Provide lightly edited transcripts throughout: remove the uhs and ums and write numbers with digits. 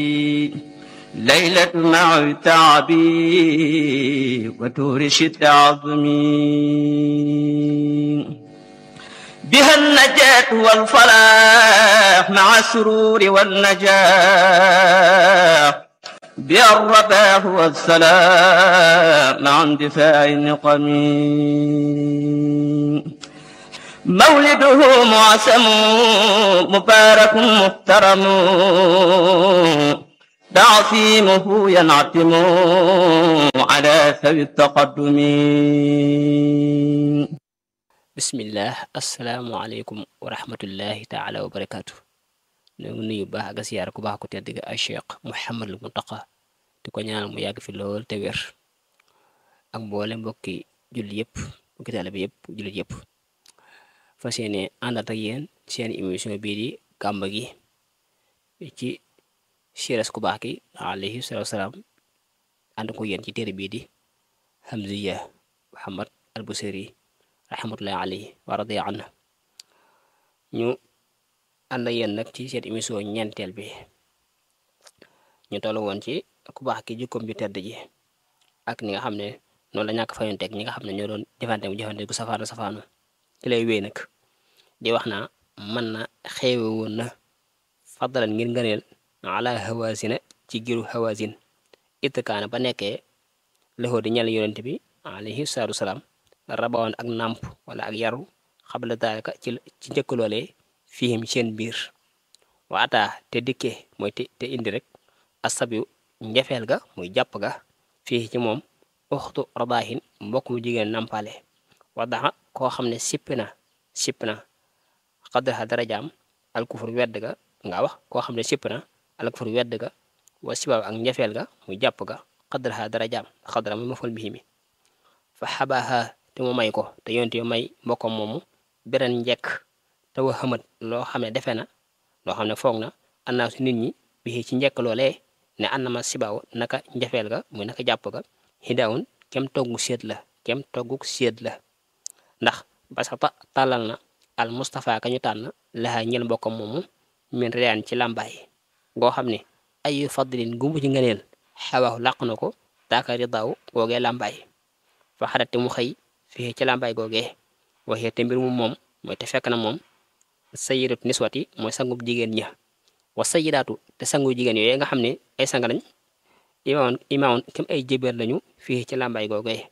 ليلة مع تعبي وتورش التعظمي بها النجاة والفلاح مع السرور والنجاح بها الرباح والسلام مع اندفاع النقم مولده معسم مبارك محترم تعصيمه ينعتم على ثوي التقدم bismillah asalaamaaleykum wa rahmatullahi taala wa barakaatu ñoo ngi nuyu baax ak siyaar ku baax ku tedd ga ay Cheikh Mouhamadul Muntaqa di ko ñaanal mu yàgg fi lool te wér ak mboole mbokki julli yëpp mbokki taalibe yëpp jullit yëpp fas yéene àndaat ak yéen seen émission bii di gàmba gi ci siras ku baax ki alayhi salaatu wasalaam ànd ko yéen ci téere bii di Hamziya Muhammad al Busiri rahmatullahi alayhi wa radiya anhu ñu ànd ak yéen nag ci seen émission ñeenteel bi ñu toll woon ci ku baax ki jikkoom ju tedd ji ak ni nga xam ne noonu la ñàkk fayonteeg ñi nga xam ne ñoo doon jëfante bu jëfante bu safaanu ci lay wéy nag di wax naa mën na xeewe woon na faddalan ngir ngëneel ala hawasina ci giru hawasin itkaana ba nekkee lëxoo di ñal yonent bi alayhi salaatu wasalaam rabawoon ak nàmp wala ak yaru xabla daalika ci njëkk loolee fihim seen biir waata te dikkee mooy te indi rek asabiyu njafeel ga muy jàpp ga fii ci moom uxtu rabaahin mbokk mu jigéen nàmpaale wadaxa koo xam ne sipp na xadraha darajaam alkufur wedd ga nga wax koo xam ne sipp na alkufur wedd ga wa sibaab ak njafeel ga muy jàpp ga xadraha darajaam xadra mu mafal bihi mi fa xabaaha te mu may ko te yonent yo may mbokkam moomu beneen njekk te wa xamat loo xam ne defe na loo xam ne foog na annaasu nit ñi bi ci njekk loolee ne annama sibaaw naka njafeel ga muy naka jàpp ga hidaawun kem toggu séet la ndax basata tàllal na al Mustafa ka ñu tànn laxaa ñel mbokkam moomu min reyaan ci làmbaay goo xam ne ayu fadlin gumbu ci ngëneel xawaaw làq na ko daaka ridaaw googee làmbaay fa xadate mu xëy fii ci làmbaay googee waxee te mbir mu moom mooy te fekk na moom sayidatu niswati mooy sangub jigéen ña wa sayidaatu te sangu jigéen yooyu nga xam ne ay sang lañ imaawoon kem ay jébéer lañu fii ci làmbaay googee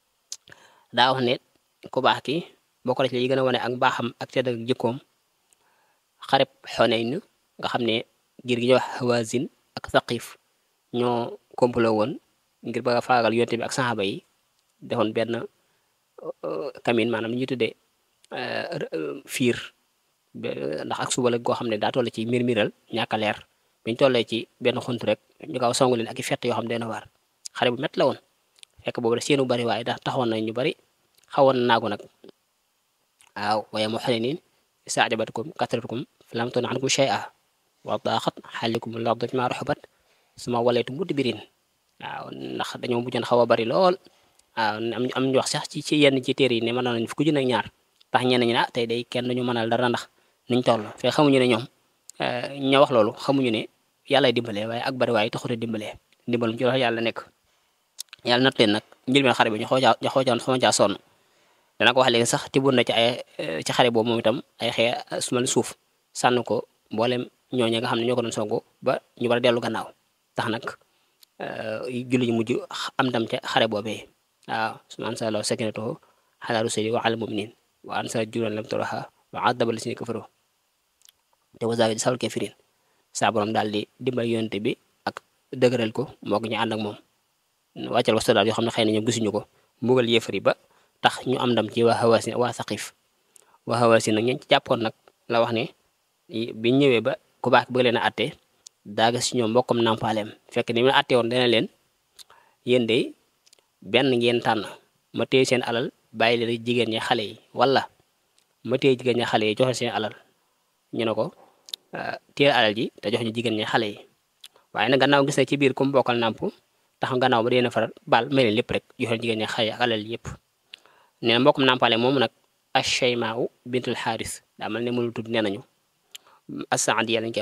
daa wax ne ku baax ki bokk na ci li gën a wane ak mbaaxam ak tedd ak jikkoom xareb Xunayn nga xam ne ngir gi ñuy wax Hawazin ak Thaqif ñoo complot woon ngir bëgg a faagal yonte bi ak saxaaba yi defoon benn kamin maanaam li ñuy tuddee fiir ndax ak suba la goo xam ne daa toll ci mirmiral ñàkk a leer biñ tollee ci benn xunt rek ñu gaaw songu leen ak i fett yoo xam ne dana waar xare bu métti la woon fekk boobu da seenu bari waaye da taxoon nañ ñu bari xawoon naagu nag waaw waaye moo xane niin ista'jabatkum kasratukum falam tughni ankum shay'an wa daqat alaykum al-ardu bima rahabat summa wallaytum mudbirin waaw ndax dañoo mujjoon xaw a bari lool waaw am ñu wax sax ci yenn ci téere yi ne mën nañu fukki junni ak ñaar tax ñenn ñi tey day kenn duñu mënal dara ndax niñ toll fee xamuñu ne ñoom ña wax loolu xamuñu ne yàlla dimbalee waaye ak bari waaye taxut a dimbalee dimbalum ci wax yàlla nekk yàlla nat leen nag njëlbeen xare bi ñu xaw caa sonn dana ko wax léegi sax tibbur na ci ci xare boobu moom itam ay sumal suuf sànn ko mboolem ñooñu nga xam ne ñoo ko doon songu ba ñu bari dellu gannaaw tax nag julli ñu mujj am ndam ca xare boobee waaw suma anzala sakinatahu ala rusuli wa ala muminin wa ansala juran lam taraha wa adaba lasina kafaru te wasaga di sawal kafirin saa borom daal di dimbali yonte bi ak dëgëral ko moo ko ñu ànd ak moom wàccal wa soldaat yoo xam ne xëy na ñoom gisuñu ko mbugal yéefar yi ba tax ñu am ndam ci waa Hawasin waa Saqif waa Hawasin nag ñeen ci jàppoon nag la wax ne bi ñëwee ba ku baax bëgg leen a atte daaga si ñoom mbokkam nampaaleem fekk ni mu atte woon dana leen yéen de benn ngeen tànn ma téye seen alal bàyyi leen jigéen ñi xale yi wala ma téye jigéen ñi xale yi joxe seen alal ñu ne ko téye alal ji te jox ñu jigéen ñi xale yi waaye nag gannaaw gis na ci biir ku mu bokkal nàmp tax gannaaw ba dee faral baal may leen lépp rek joxe jigéen ñi xale ak alal yëpp nee na mbokkum nàmpaale moomu nag Ashaymaa bintul Xaaris daa mel ne mënul tudd nee nañu As-Saadiya lañ koy wax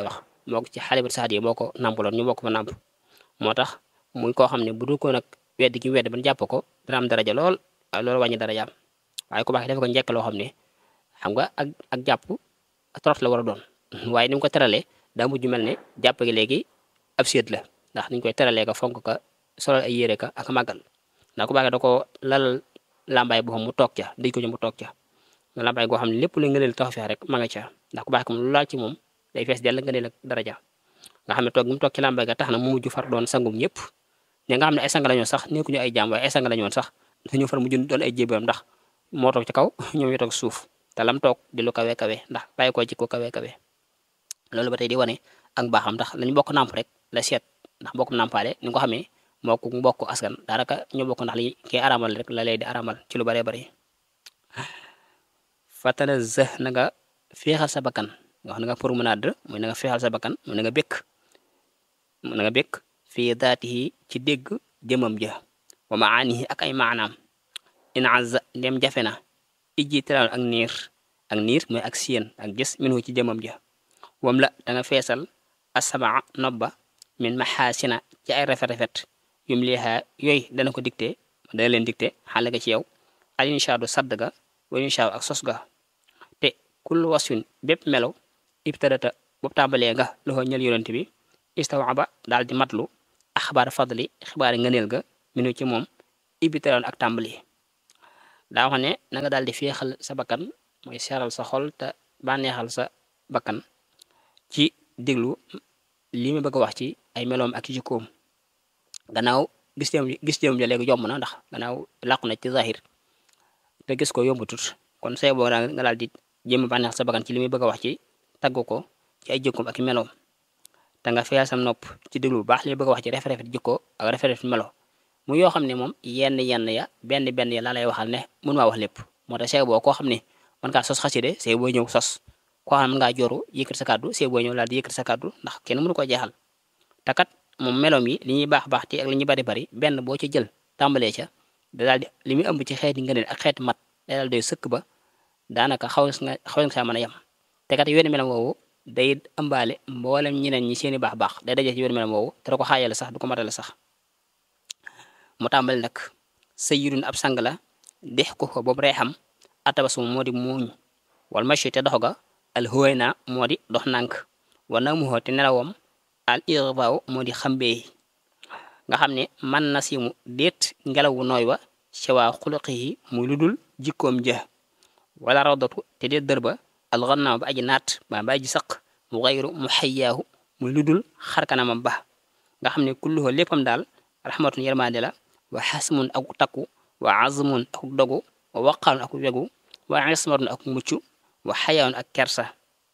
moo ko ci Xalimat Saadiya moo ko nàmpaloon ñu bokk fa nàmp moo tax muy koo xam ne bu dul ko nag weddi gi weddi ban jàpp ko dana am daraja lool loolu wàññi darajaam waaye ku baax def ko njëkk loo xam ne xam nga ak jàpp trop la war a doon waaye ni mu ko teralee daa mujj mel ne jàpp gi léegi ab séet la ndax niñ koy teralee ka fonk ka solal ay yére ka ak màggal ndax ku baax da ko lalal lambaay boo xam mu toog ca dëj ko ci mu toog ca lambaay goo xam ne lépp lu ngëneel tax fi rek ma nga ca ndax ku baax ko lu laal ci moom day fees dell ngëneel ak daraja nga xam ne toog gi mu toog ci lambaay ga tax na mu mujj far doon sangum ñëpp ñi nga xam ne ay sang lañoon sax nekkuñu ay jaam waaye ay sang lañoon sax dañu far mujj doon ay jébbam ndax moo toog ci kaw ñoom ñu toog suuf te lam toog di lu kawe kawe ndax bàyyi ko ci ko kawe kawe loolu ba tey di wane ak baaxam ndax lañu bokk nàmp rek la seet ndax bokkum nàmpaale ni nga ko xamee moo ko mbokk askan daanaka ñoo bokk ndax li kii aramal rek la lay di aramal ci lu baree bari fatana zë na nga féexal sa bakkan nga wax na nga promenade mooy na nga féexal sa bakkan mooy na nga békk fii daatihi ci dégg jëmam ja wa maanihi ak ay maanaam in azza ndem jafe na ijji teral ak niir mooy ak siyeen ak gis minhu ci jëmam ja wam la da nga feesal asamaa nobba min maxaasina ci ay rafet-rafet yum liixa yooyu dana ko dicté dana leen dicté xale ga ci yow al inshaadu sadd ga wa inshaadu ak sos ga te kullu wasfin bépp melo ibtadata boobu tàmbalee nga loxo ñël yonent bi istawaba daal di matlu axbaar fadli xibaari ngëneel ga minu ci moom ibtaloon ak tàmbali daa wax ne na nga daal di féexal sa bakkan mooy seeral sa xol te bànneexal sa bakkan ci déglu li ma bëgg a wax ci ay meloom ak jikkoom gannaaw gis jëm ja léegi yomb na ndax gannaaw làqu na ci zahir te gis ko yombutut kon say boo nga daal di jéem a bànneexal sa bakkan ci li muy bëgg a wax ci tagg ko ci ay jikkoom ak meloom te nga feesal sam nopp ci déglu bu baax li bëgg a wax ci rafet jikko ak rafet melo mu yoo xam ne moom yenn ya benn ya laa lay waxal ne mën maa wax lépp moo tax say boo koo xam ne mën ngaa sos xaside say boo ñëw sos koo xam ne mën ngaa joru yëkkati sa kàddu say boo ñëw laal di yëkkati sa kàddu ndax kenn mënu ko jeexal te kat moom meloom yi li ñuy baax te ak li ñuy bari benn boo ci jël tàmbalee ca da daal di li muy ëmb ci xeeti ngëneel ak xeeti mat day daal doy sëkk ba daanaka xaw nga saa mën a yem te kat yoon melam woowu day ëmbaale mboolem ñeneen ñi seeni baax day daje ci yoon melam woowu te da ko xaajale sax du ko matale sax mu tàmbali nag sayyidun ab sang la dex ko boobu reexam atabasum moo di muuñ wal machi te dox ga al huwayna moo di dox nànk wa namuhu te nelawam al irbaaw moo di xambee nga xam ne man na simu déet ngelawu nooy wa cewaa xuluqihi muy lu dul jikkoom ja wala rawdatu te déet dër ba al gannaaw ba aji naat ba aji saq mu xayru mu xayyaahu muy lu dul xarkanamam ba nga xam ne kulluhu léppam daal rahmatun yermande la wa xasmun ak takku wa azmun ak dogu wa waqaarun ak wegu wa ismatun ak mucc wa xayaawun ak kersa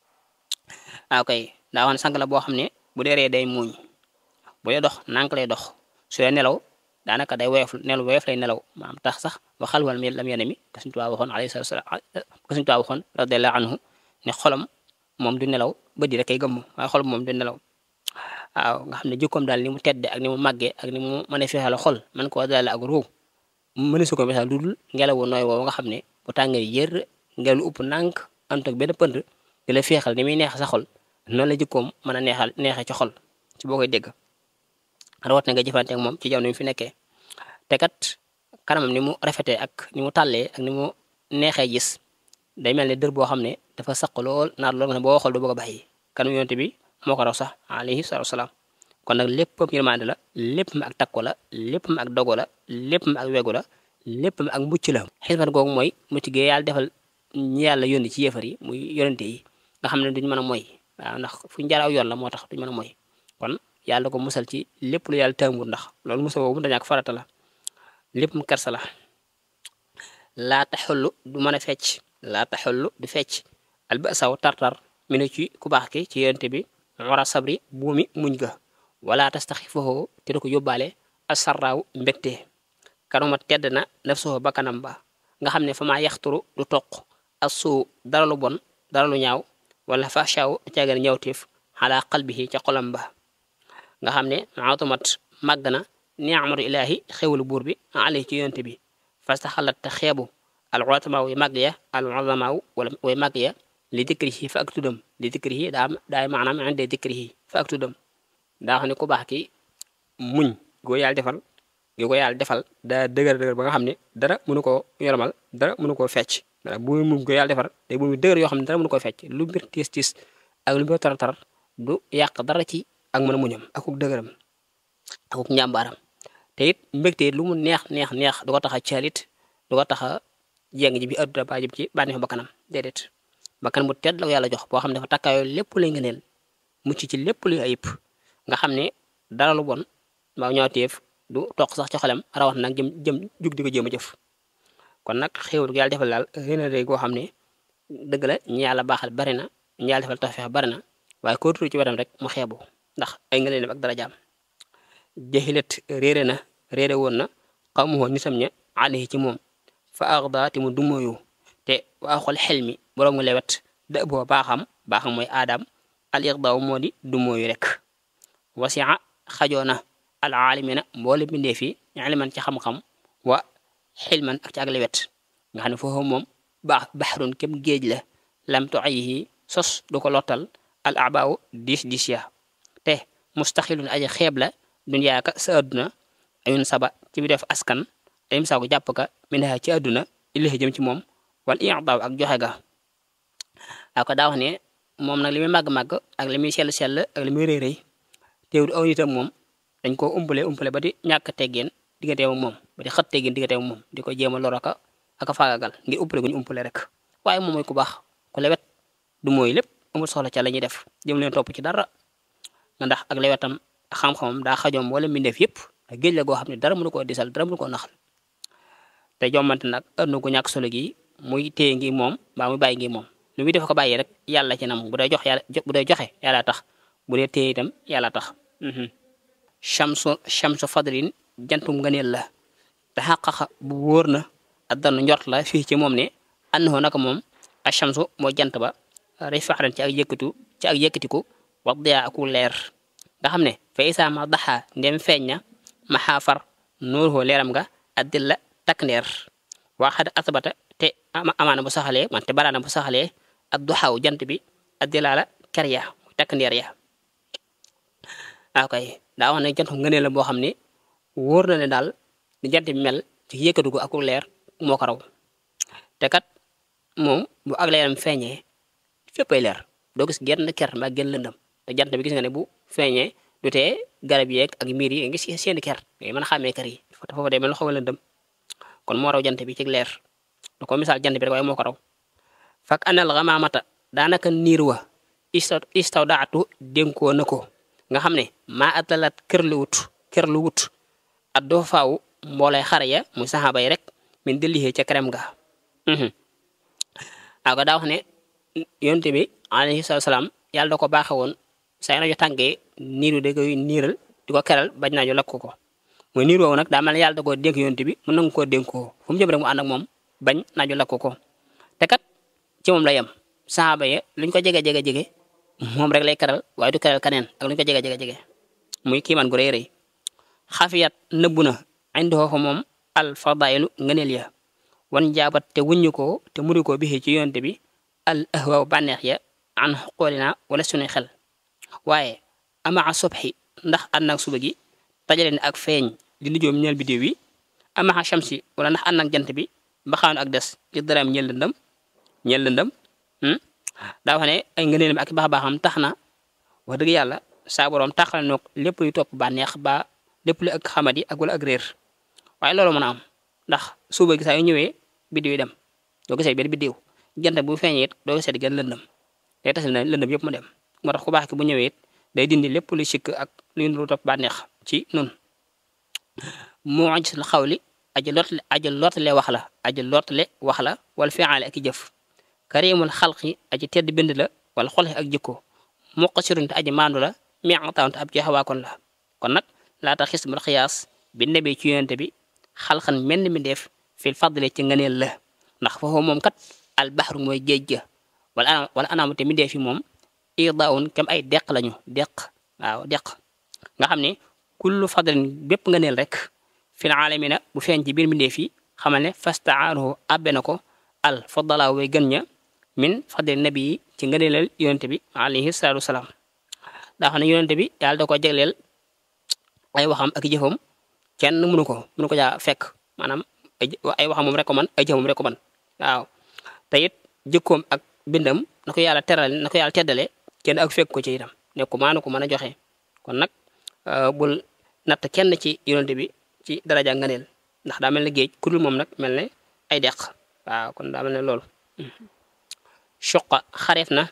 daa wax ne sang la boo xam ne bu dee ree day muuñ bu dee dox nànk lay dox su dee nelaw daanaka day woyof lay nelaw maam tax sax wa xalwal mi lam yene mi ka Sëñ Tuubaa waxoon alayhi salaatu wa salaam ka Sëñ Tuubaa waxoon radiyallahu anhu ne xolam moom du nelaw bët di rek kay gëmm waaye xolam moom du nelaw waaw nga xam ne jikkoom daal ni mu tedde ak ni mu màggee ak ni mu mën a fexeel xol man ko daal ak ruuw mën su ko misaal lu dul ngelawu nooy woowu nga xam ne bu tàngee yër ngelaw upp nànk ànd ak benn pënd di la feexal ni muy neex sa xol noonu la jikkoom mën a neexee ci xol ci boo koy dégg rawat na nga jëfante ak moom ci jamono yi fi nekkee te kat kanamam ni mu rafetee ak ni mu tàllee ak ni mu neexee gis day mel ne dër boo xam ne dafa saq lool naat lool nga ne boo xool du bëgg a bàyyi kanam yonte bi moo ko raw sax alayhi salaatu wasalaam kon nag léppam yërmande la léppam ak takko la léppam ak dogo la léppam ak wegu la léppam ak mucc la xismat googu mooy mucc gi yàlla defal ñi yàlla yónni ci yéefar yi muy yonente yi nga xam ne duñ mën a moy waaw ndax fu ñu jaar aw yoon la moo tax duñ mën a moy kon yàlla ko musal ci lépp lu yàlla tëmbur ndax loolu musal boobu dañaa ko farata la lépp mu kersa la laa taxullu du mën a fecc laa taxullu du fecc albasaw tartar mi ne ci ku baax ki ci yonente bi wara sabri buumi muñ ga wala tastaxifahu te du ko yóbbaale asarraaw mbégte kanuma tedd na nafsuhu bakkanam ba nga xam ne fa maa yaxturu du toq assuu dara lu bon dara lu ñaaw wala fashaaw caagan ñawteef xalaa qalbihi ca xolam ba nga xam ne automat màgg na ni'matu ilaahi xewlu buur bi alayhi ci yonente bi fastaxalat te xeebu al ulamaaw yi màgg ya al ulamaaw wala way màgg ya li dikri ci fa ak tuddam di dikrihi daay maanaam inde dikrihi fa ak tuddam daa wax ne ku baax ki muñ goo yàlla defal daa dëgër ba nga xam ne dara mënu koo yoromal dara mënu koo fecc dara bu muñ goo yàlla defar te bu mu dëgër yoo xam ne dara mënu koo fecc lu mbir tiis ak lu mbir tar du yàq dara ci ak mën a muñam akuk dëgëram akuk njàmbaaram te it mbégte lu mu neex du ko tax a caalit du ko tax a jéng ji bi adduna ba jëm ci bànneexu bakkanam déedéet bakkan bu tedd la ko yàlla jox boo xam ne dafa takkaayoo lépp lay ngëneel mucc ci lépp luy ayib nga xam ne dara lu bon mbaa ñaawteef du toq sax ci xolam rawat nag jëm jug di ko jéem a jëf kon nag xéewal yàlla defal daal réna ré goo xam ne dëgg la ñi yàlla baaxal bari na ñi yàlla defal tawfeex bari na waaye koo tudd ci wetam rek mu xeebu ndax ay ngëneelam ak darajaam jahilat réere woon na xamuhoo nitam ña alayhi ci moom fa arda te mu dumóoyu te waa xol xel mi boroom nga lewet da boo baaxam mooy aadam al iqdaaw moo di dumóoyu rek wasia xajoona al aalimina mboole bindee fi ilman ci xam-xam wa xilman ak ci ak lewet nga xam ne foofu moom baxrun kem géej la lam tuayihi sos du ko lottal al abaaw diis ya te mustaxilun aji xeeb la dunyaa ka sa adduna ayun saba ci bi def askan ayum saaku jàpp ka minaha ci adduna illahi jëm ci moom wal i'daaw ak joxe ga ak daa wax ne moom nag li muy màgg-màgg ak li muy sell ak li muy rëy teewul aw nitam moom dañ koo umpale ba di ñàkk teggeen diggante moom ba di xët teggeen diggante moom di ko jéem a lor aka faagagal ngir umpale guñu umpale rek waaye moom mooy ku baax ku lewet du mooy lépp amul soxla ca la ñuy def jëm leen topp ci dara nga ndax ak lewetam ak xam-xamam daa xajoom wala mbindeef yëpp ak géej la goo xam ne dara mënu koo disal dara mënu koo naxal te jommante nag ënn gu ñàkk solo gi muy téye ngi moom mbaa muy bàyyi ngi moom lu muy def ko bàyyi rek yàlla ci nam bu dee joxe yàlla tax bu dee téye itam yàlla tax chamsu fadlin jantum ngëneel la te xaqaxa bu wóor na addanu njort la fii ci moom ne annahu naka moom a chamsu moo jant ba rifaxran ci ak yëkkatiku wax diyaa aku leer nga xam ne fa isaa ma daxaa ndem feeñ na ma xaafar nuuruhu leeram nga addil la takk ndeer waa xada asbata te amaana bu saxalee man te baraana bu saxalee ak duxaaw jant bi addilaa la ker ya takk ndeer ya akay daa wax ne jant ngëneel la boo xam ne wóor na ne daal ni jant bi mel ci yëkkatiku aku leer moo ko raw te kat moom bu ak leeram feeñee féppay leer doo gis genn ker mbaa genn lëndëm te jant bi gis nga ne bu feeñee du tee garab yeeg ak miir yi nga gis seen ker ngay mën a xàmmee ker yi te foofu day mel lu xaw a lëndëm kon moo raw jant bi ci leer da ko misaal jant bi rek waaye moo ko raw fak anal xamaamata daanaka niir wa istawdaatu dénkoo na ko nga xam ne maa atlalat kër lu wut at doo faaw mboolay xare ya muy saxaaba yi rek min dellixee ca kerem ga ako daa wax ne yonte bi alayhi salaam yàlla da ko baaxe woon say najo tàngee niiru da koy niiral di ko keral bañ naaju lakk ko mooy niir woowu nag daa mel ne yàlla da koo dénk yonte bi mën nanga koo dénkoo fu mu jëm rek mu ànd ak moom bañ naaju lakk ko te kat ci moom la yem saxaaba ya luñ ko jege moom rek lay keral waaye du keral kaneen ak luñ ko jege muy kiiman gu rëy xafiyat nëbbu na indi foofu moom al fadailu ngëneel ya wan jaabat te wuññu ko te muri ko bixi ci yonte bi al ahwaaw bànneex ya an xoolina wala sunuy xel waaye amaa sobxi ndax ànd ak suba gi tajale ne ak feeñ di lijoom ñeel bidéew yi amaa shamsi wala ndax ànd ak jant bi mbaxaanu ak des li daraam ñeel lëndëm daa wax ne ay ngëneelam ak baax-baaxam tax na wax dëgg yàlla saa boroom taxal noog lépp luy topp bànneex ba lépp lu ak xamadi ak wala ak réer waaye loolu mën a am ndax suba gi saa yu ñëwee biddiw yi dem doo gisee benn biddiw jant bu feeñee it doo gisee di gën lëndëm day tas na lëndëm yëpp mu dem moo tax ku baax ki bu ñëwee it day dindi lépp lu sikk ak luy lu topp bànneex ci nun moo gis la xawli aji lottale wax la wala fi'aale ak i jëf karimul xalqi aji tedd bind la wala xolxi ak jikko muqasirun te aji maandu la mi'atawante ab joxewaakoon la kon nag laata xismul xiyaas bi nebee ci yonente bi xalxan menn mi def fil fadle ci ngëneel la ndax foofu moom kat al baxru mooy géej ga wala anaamu te mi dee fi moom idaawun kem ay deq lañu deq nga xam ne kullu fadlin bépp ngëneel rek fil aalamina bu feeñ ci biir mi dee fi xamal ne fastaaruhu abbe na ko al fadala way gën ña min fadli nabi yi ci ngëneelal yonente bi alayhi salaatu wasalaam daa xam ne yonente bi yàlla da ko jagleel ay waxam ak jëfam kenn mënu ko jaa fekk maanaam ay waxam moom rek ko man ay jëfam rek ko man waaw te it jëkkoom ak bindam na ko yàlla teral na ko yàlla teddale kenn ak fekk ko ci itam ne ko maanu ko mën a joxe kon nag bul natt kenn ci yonente bi ci daraja ngëneel ndax daa mel ne géej ku dul moom nag mel ne ay deq waaw kon daa mel ne loolu choqa xareef na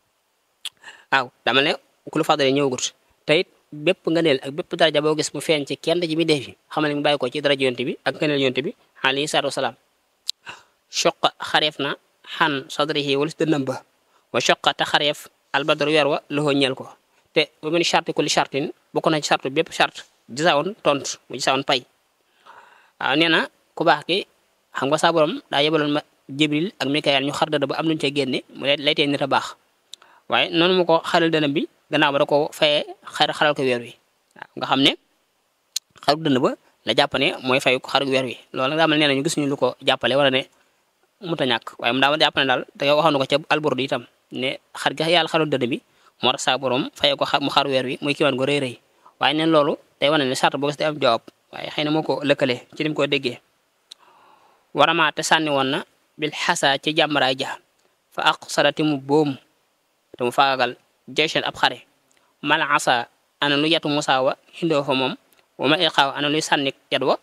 waaw daa mel ne ku lu fàddale ñëwagut te it bépp ngëneel ak bépp daraja boo gis mu feeñ ci kenn ci mi def yi xamal ne mu bàyyi ko ci daraja yonte bi ak ngëneel yonte bi alayhi salaatu wasalaam choqa xareef na xan sadrihi wala si dënnam ba wa choqa te xareef albadru weer wa loxoo ñeel ko te ba mu ni charte kulli chartin bokk na ci charte bépp charte gisaawoon tontu mu gisaawoon pay waaw nee na ku baax ki xam nga saa borom daa yebaloon ma Jibril ak Mikaayil ñu xar dana ba am nuñu cee génne mu lay tee nit a baax waaye noonu mu ko xaral dënam bi gannaaw ba da ko fayee xaral ko weer wi waaw nga xam ne xaru dënn ba la jàpp ne mooy fay ko xaru weer wi loolu nag daa mel nee na ñu gis ñu lu ko jàppale wala ne mu ta ñàkk waaye mu daa jàpp ne daal da waxoon na ko ca albordu itam ne xar gi yàlla xaral dënn bi moo tax saa borom fayee ko mu xaru weer wi muy kiiwaan go rëy rëy waaye neen loolu day wane ne sart boo gis day am jawaab waaye xëy na moo ko lëkkale ci nim ko déggee warama te sànni woon na bil xasa ci jàmmaraay ja fa aqsarati mu boom te mu faagagal jechen ab xare mala asa ana lu yatu Musaa wa xindoo fa moom wa ma iqaaw ana luy sànnik yat wa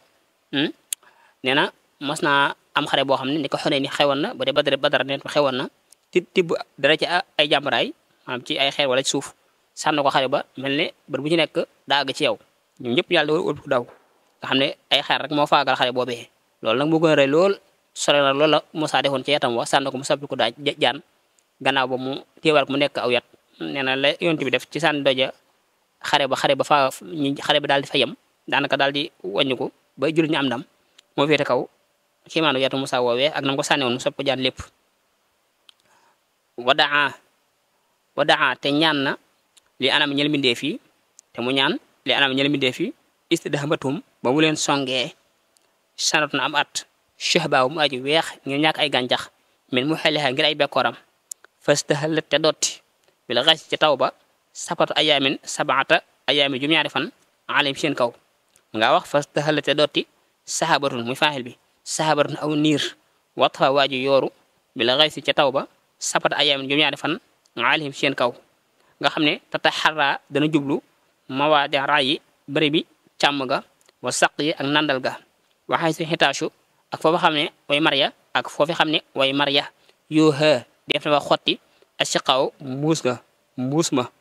nee na mos naa am xare boo xam ne ni ko xonee ni xewoon na ba dee badara ne xewoon na tibb dara ci ay jàmmaraay maanaam ci ay xeer wala ci suuf sànn ko xare ba mel ne bër bu ci nekk daa àgg ci yow ñoom ñëpp yàlla da wëlbatu daw nga xam ne ay xeer rek moo faagal xare boobee loolu nag moo gën a rëy lool sore na loolu la Musaa defoon ci yatam wa sànn ko mu sabbi ko daaj jaan gannaaw ba mu téewal ko mu nekk aw yat nee na la yonent bi def ci sànni doja xare ba fa xare ba daal di fa yem daanaka daal di wàññi ko ba jullit ñu am ndam moo féete kaw kiimaanu yatu Musaa woowee ak nam ko sànni woon mu sabbi ko jaan lépp wadaa te ñaan na li anam ñel mindee fii te mu ñaan li anam ñel mindee fii istidhamatum ba mu leen songee sanat na am at shahbaaw mu aji weex ngir ñàkk ay gàncax min mu xelixa ngir ay bekkooram fastahalat te dotti bi la xas ci taw ba sapatu ayaamin sabaata ayaami juróom-ñaari fan alim seen kaw nga wax fastahalat te dotti sahabatun muy faaxil bi sahabatun aw niir watfa waaji yooru bi la xas ci taw ba sapatu ayaamin juróom-ñaari fan alim seen kaw nga xam ne tata xarra dana jublu mawaadi raa yi bëri bi càmm ga wa saq yi ak nandal ga waxay su xitaasu ak foofu xam ne way marya ak foofu xam ne way marya yoo xë def na wax xotti ak si xaw mbuus ma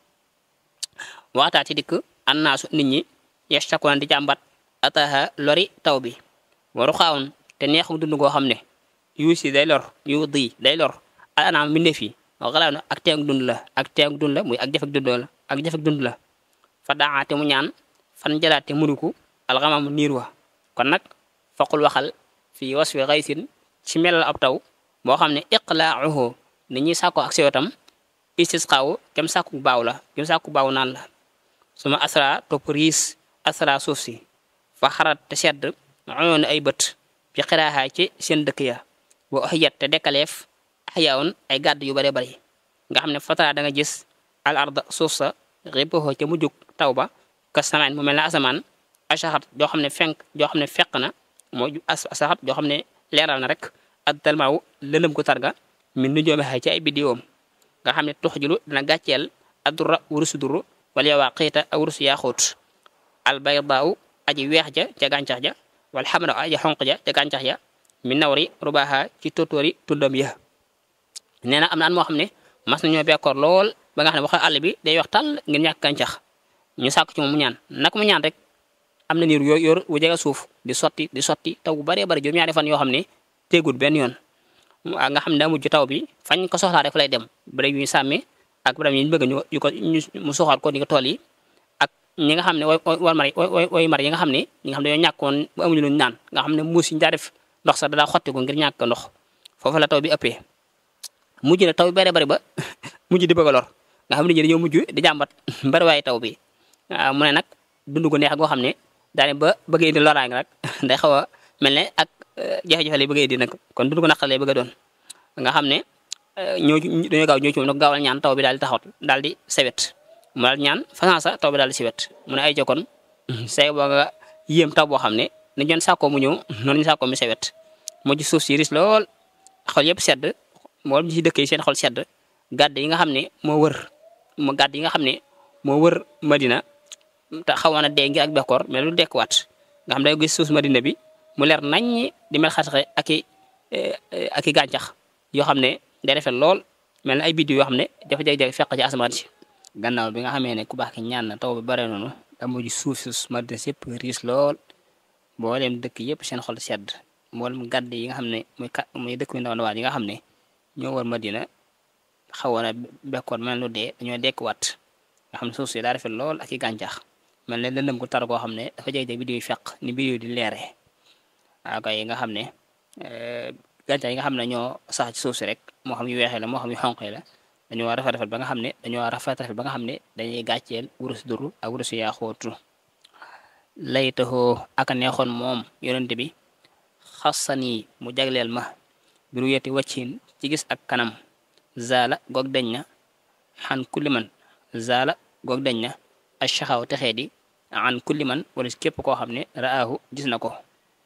waxtaa ci dikk annaasu nit ñi yestakoon di jàmbat ataha lori taw bi waru xaawun te neexum dund goo xam ne yu si day lor yu di day lor al anaam mbindeef yi xalaaw na ak teeng dund la muy ak jafek dund la fa daaate mu ñaan fan jalaate munuku alxamamu niir wa kon nag faqul waxal fii wasfi xaysin ci melal ab taw boo xam ne iqlaahu ni ñuy sàkkoo ak siyotam istisqaaw kem sàkku baaw naan la suma asra topp riis asra suuf si fa xarat te sedd oyoon ay bët bi xiraaxaa ci seen dëkk ya ba oxiyat te dekkaleef axyaawoon ay gàdd yu bare bari nga xam ne fatara da nga gis al arda suuf sa ripoxo ca mujjug taw ba ka samaan mu mel ne asamaan asaxat joo xam ne fekk na mooy asaxat joo xam ne leeral na rek ak talmaaw lëndëm ko targa min nu joome xay ci ay biddiwoom nga xam ne tux jilu dina gàcceel addura wurusu duru wala yowaa xiita a wurusu yaaxóot albaydaaw aji weex ja ca gàncax ja wala xamra aji xonq ja ca gàncax ja mi nawri rubaha ci tóotóori tundam ya nee na am na an moo xam ne mas nañoo bekkoor lool ba nga xam ne waxa àll bi day wax tàll ngir ñàkk gàncax ñu sàkk ci moom mu ñaan nak mu ñaan rek am na niir yor wu jege suuf di sotti taw bu baree bari juróom-ñaari fan yoo xam ne teegul benn yoon nga xam ne daa mujj taw bi fañ ko soxlaa rek lay dem bërëb yu ñu sàmmee ak bërëb yi ñu bëgg mu soxaat ko ni ko tool yi ak ñi nga xam ne way mar yi nga xam ne dañoo ñàkkoon ba amuñu luñ naan nga xam ne muus yi ñu daa def ndox sax daa xotti ko ngir ñàkk ndox foofu la taw bi ëppee mujj na taw bi baree bari ba mujj di bëgg a lor nga xam ne ñi dañoo mujj di jàmbat bari waaye taw bi mu ne nag dund gu neex goo xam ne daane ba bëgg indi loraange nag day xaw a mel ne ak jafe-jafe lay bëgg indi nag kon dund gu naqar lay bëgg a doon nga xam ne dañoo gaaw ñëw ci moom nag gaawal ñaan taw bi daal di taxaw daal di sewet mu daal ñaan façon taw bi daal di sewet mu ne ay jokkoon say boo nga yéem taw boo xam ne dañ doon sàkkoo mu ñëw noonu ñu sàkkoo mu sewet moo ci suuf si ris lool xol yëpp sedd mboolem ñi ci dëkk yi seen xol sedd gàdd yi nga xam ne moo wër Madina te xawoon na dee ngi ak bekkoor mais lu dekkuwaat nga xam day gis suuf Madina bi mu leer naññi di mel xataxe ak i gàncax yoo xam ne day rafet lool mel na ay biddiw yoo xam ne dafa jeg-jeg fekk ci asamaan si gannaaw bi nga xamee ne ku baax ki ñaan na taw bi bare noonu da mujj suuf Madina sépp riis lool mboolem dëkk yëpp seen xol sedd mboolem gàdd yi nga xam ne muy dëkk yu ndaw ndawaan yi nga xam ne ñoo war Madina xawoon na bekkoor mel lu dee dañoo dekkuwaat nga xam ne suuf si daa rafet lool ak i gàncax mel ne lëndëm gu tar koo xam ne dafa jeg-jeg biddiw yi fekk ni biddiw di leere waaw kay yi nga xam ne gàncax yi nga xam ne ñoo sax ci suuf si rek moo xam yu weexee la moo xam yu xonqee la dañoo rafet ba nga xam ne dañuy gàcceel wurus duru ak wurus yaa xóotu laytaxoo aka neexoon moom yonente bi xasani mu jagleel ma biru yeti waccin ci gis ak kanam zaala goog deñ na xan kulli man zaala goog deñ na achaxaw texee di an kulli man wala képp koo xam ne raahu gis na ko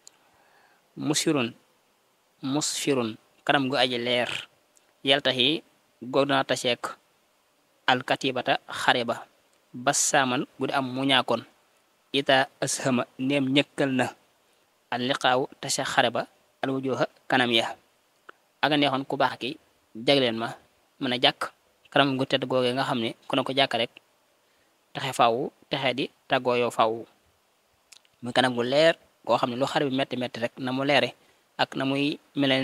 musfirun kanam gu aji leer yaltaxi goog dana taseek alkatibata xare ba bassaaman gu di am muñaakoon ita ashama neem ñëkkal na al liqaawu tase xare ba alwujuha kanam ya aga neexoon ku baax ki jagleen ma mën a jàkk kanam gu tedd googee nga xam ne ku ne ko jàkk rek texe faawu texe di tàggoo yow faawu muy kanam gu leer goo xam ne lu xare bi metti metti rek na mu leere ak na muy mel